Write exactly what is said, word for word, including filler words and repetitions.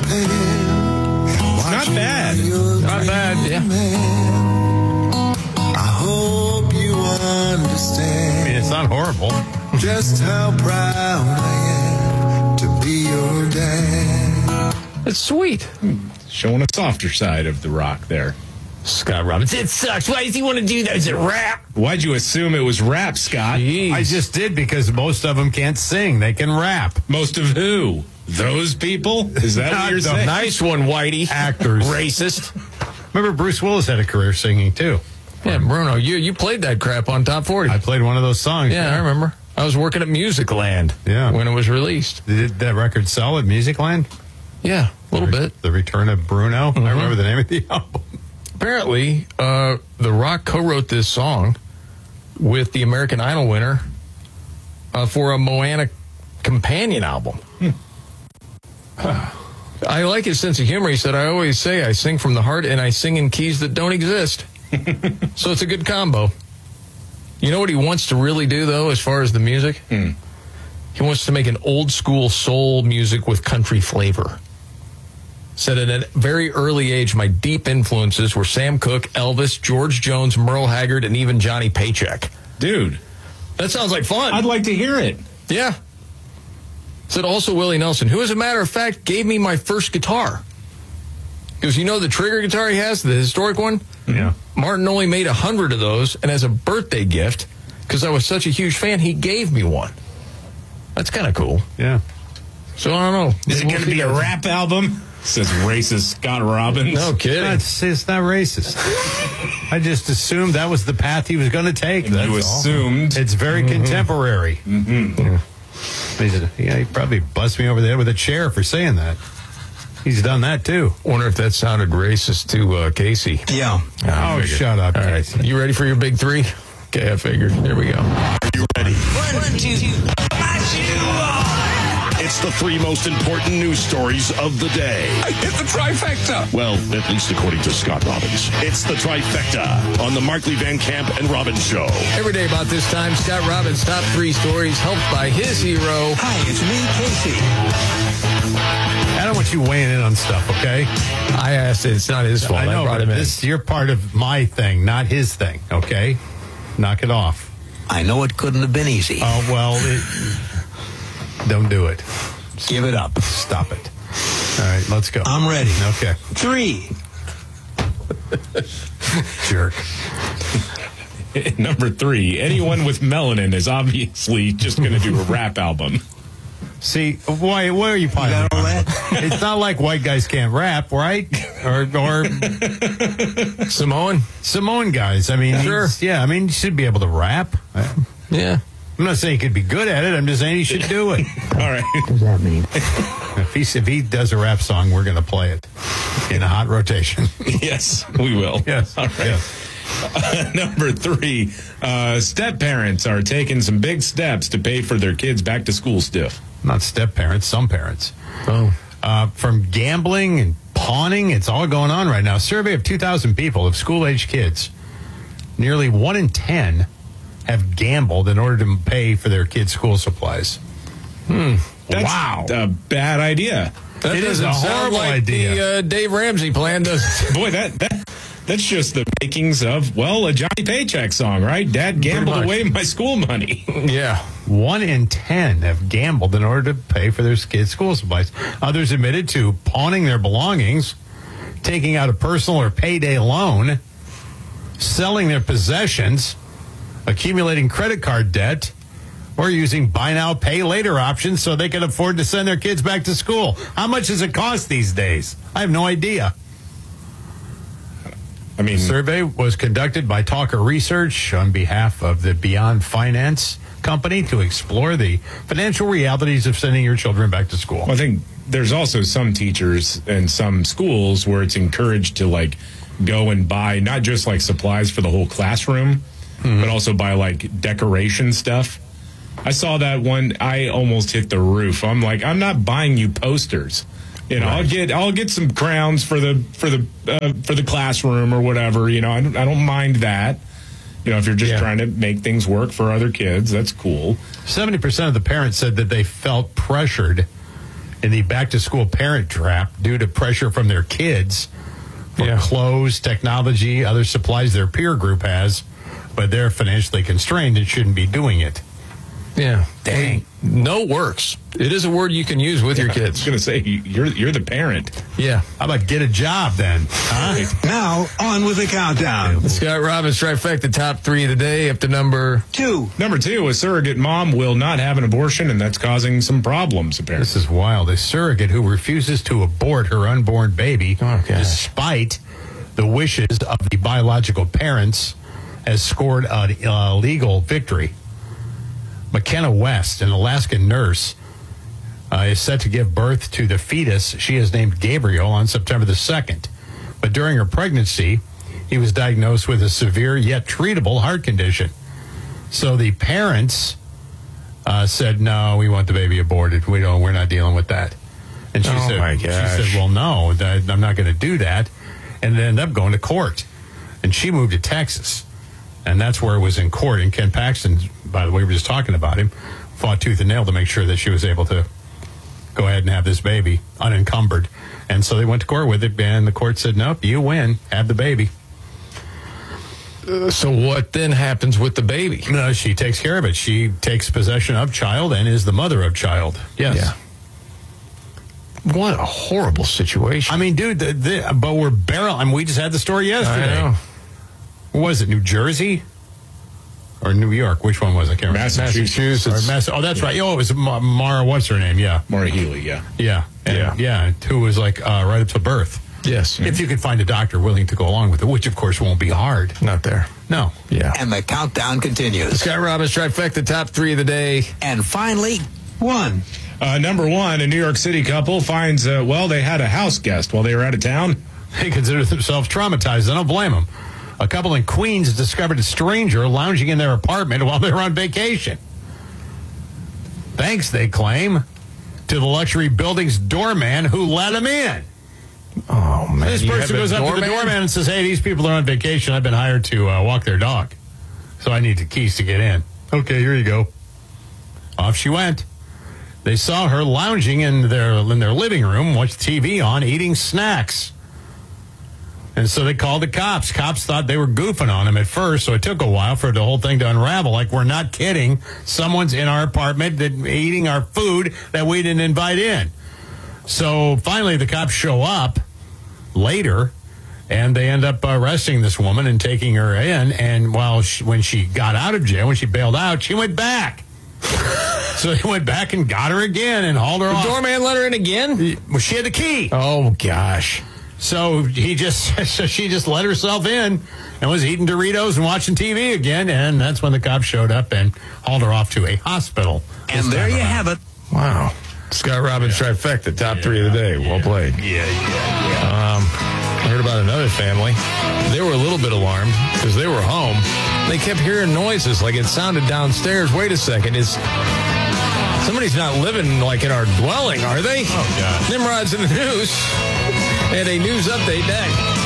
Not bad. Not bad, yeah. I hope you understand. I mean, it's not horrible. Just how proud I am to be your dad. It's sweet. Showing a softer side of the rock there. Scott Robbins. It sucks. Why does he want to do that? Is it rap? Why'd you assume it was rap, Scott? Jeez. I just did because most of them can't sing. They can rap. Most of who? Those people? Is that what you're the saying? Nice one, Whitey. Actors. Racist. Remember, Bruce Willis had a career singing, too. Yeah, Bruno, you you played that crap on Top forty. I played one of those songs. Yeah, I remember. I was working at Musicland Yeah. when it was released. Did that record sell at Musicland? Yeah, a little The- bit. The Return of Bruno. I remember the name of the album. Apparently, uh, The Rock co-wrote this song with the American Idol winner uh, for a Moana companion album. I like his sense of humor. He said, I always say I sing from the heart and I sing in keys that don't exist. So it's a good combo. You know what he wants to really do, though, as far as the music? Hmm. He wants to make an old school soul music with country flavor. Said at a very early age, my deep influences were Sam Cooke, Elvis, George Jones, Merle Haggard, and even Johnny Paycheck. Dude, That sounds like fun. I'd like to hear it. Yeah. Said also Willie Nelson, who, as a matter of fact, gave me my first guitar. Because you know the Trigger guitar he has, the historic one? Yeah. Martin only made a hundred of those, and as a birthday gift, because I was such a huge fan, he gave me one. That's kind of cool. Yeah. So I don't know. Is it going to be a rap album? Says racist Scott Robbins. No kidding. It's, it's not racist. I just assumed that was the path he was going to take. And That's you all. assumed. It's very Mm-hmm. contemporary. Mm-hmm. Yeah. He said, yeah, he probably bust me over the head with a chair for saying that. He's done that too. Wonder if that sounded racist to uh, Casey. Yeah. I Oh, figured. shut up, All right. Casey. You ready for your big three? Okay, I figured. Here we go. You ready? One, two, It's the three most important news stories of the day. I hit the trifecta. Well, at least according to Scott Robbins. It's the trifecta on the Markley Van Camp and Robbins Show. Every day about this time, Scott Robbins' top three stories helped by his hero. Hi, it's me, Casey. I don't want you weighing in on stuff, okay? I asked it. It's not his fault. I know, brought but him in. this, you're part of my thing, not his thing, okay? Knock it off. I know it couldn't have been easy. Oh, well, it, don't do it. Give it up. Stop it. All right, let's go. I'm ready. Okay. Three. Jerk. Number three, anyone with melanin is obviously just going to do a rap album. See, why? Why are you piling got all on? that? It's not like white guys can't rap, right? Or, or Samoan? Samoan guys. I mean, Sure. he's- yeah. I mean, you should be able to rap. I'm Yeah. not saying he could be good at it. I'm just saying he should do it. All right. What does that mean? If he if he does a rap song, we're going to play it in a hot rotation. Yes, we will. Yes. All right. Yes. Uh, number three, uh, step parents are taking some big steps to pay for their kids' back to school stuff. Not step parents, some parents. Oh. Uh, from gambling and pawning, it's all going on right now. A survey of two thousand people of school-age kids. Nearly one in ten have gambled in order to pay for their kids' school supplies. Hmm. That's Wow. a bad idea. That It is doesn't a sound horrible like idea. the uh, Dave Ramsey plan, does it? Boy, that, that that's just the makings of, well, a Johnny Paycheck song, right? Dad gambled much. away my school money. Yeah. One in ten have gambled in order to pay for their kids' school supplies. Others admitted to pawning their belongings, taking out a personal or payday loan, selling their possessions, accumulating credit card debt, or using buy now, pay later options so they can afford to send their kids back to school. How much does it cost these days? I have no idea. I mean, The survey was conducted by Talker Research on behalf of the Beyond Finance Company to explore the financial realities of sending your children back to school. I think there's also some teachers and some schools where it's encouraged to like go and buy not just like supplies for the whole classroom, Mm-hmm. but also buy like decoration stuff. I saw that one. I almost hit the roof. I'm like, I'm not buying you posters. You know, Right. I'll get I'll get some crowns for the for the uh, for the classroom or whatever. You know, I don't, I don't mind that. You know, if you're just Yeah. trying to make things work for other kids, that's cool. seventy percent of the parents said that they felt pressured in the back-to-school parent trap due to pressure from their kids for Yeah. clothes, technology, other supplies their peer group has, but they're financially constrained and shouldn't be doing it. Yeah. Dang. No works. It is a word you can use with your I was kids. going to say, you're you're the parent. Yeah. How about get a job then? Huh? Now, on with the countdown. The Scott Robbins trifecta, top three of the day, up to number. Two. Number two, a surrogate mom will not have an abortion, and that's causing some problems, apparently. This is wild. A surrogate who refuses to abort her unborn baby, Oh, gosh. despite the wishes of the biological parents, has scored a uh, legal victory. McKenna West, an Alaskan nurse, uh, is set to give birth to the fetus she has named Gabriel on September the second. But during her pregnancy, he was diagnosed with a severe yet treatable heart condition. So the parents uh, said, "No, we want the baby aborted. We don't. We're not dealing with that." And she Oh, said, my "She gosh. said, well, no, that, I'm not going to do that." And they ended up going to court. And she moved to Texas. And that's where it was in court. And Ken Paxton, by the way, we were just talking about him, fought tooth and nail to make sure that she was able to go ahead and have this baby unencumbered. And so they went to court with it, and the court said, "Nope, you win. Have the baby." So what then happens with the baby? No, she takes care of it. She takes possession of child and is the mother of child. Yes. Yeah. What a horrible situation. I mean, dude, the, the, but we're barrel. I mean, we just had the story yesterday. I know. What was it, New Jersey or New York? Which one was it? I can't remember. Massachusetts. Or Mass- oh, that's right. Oh, it was Ma- Mara. What's her name? Yeah, Maura Healey, yeah. yeah, and, Yeah. yeah. Who was like uh, right up to birth. Yes. If you could find a doctor willing to go along with it, which of course won't be hard. Not there. No. Yeah. And the countdown continues. Scott Robbins trifecta, top three of the day. And finally, One. Uh, number one, a New York City couple finds, uh, well, they had a house guest while they were out of town. They consider themselves traumatized. I don't blame them. A couple in Queens discovered a stranger lounging in their apartment while they were on vacation. Thanks, they claim, to the luxury building's doorman who let them in. Oh, man. This You person have a goes up to the doorman? doorman and says, "Hey, these people are on vacation. I've been hired to uh, walk their dog. So I need the keys to get in." "Okay, here you go." Off she went. They saw her lounging in their in their living room with T V on, eating snacks. And so they called the cops. Cops thought they were goofing on him at first, so it took a while for the whole thing to unravel. Like, we're not kidding. Someone's in our apartment that, eating our food that we didn't invite in. So finally the cops show up later, and they end up arresting this woman and taking her in. And while she, when she got out of jail, when she bailed out, she went back. So they went back and got her again and hauled her The off. doorman let her in again? Well, she had the key. Oh, gosh. So he just, so she just let herself in and was eating Doritos and watching T V again. And that's when the cops showed up and hauled her off to a hospital. and there you have it. Wow. Scott Robbins trifecta, top three of the day. Well played. Yeah, yeah, Um, I heard about another family. They were a little bit alarmed because they were home. They kept hearing noises like it sounded downstairs. Wait a second. Is somebody's not living like in our dwelling, are they? Oh, gosh. Nimrod's in the news. And a news update next.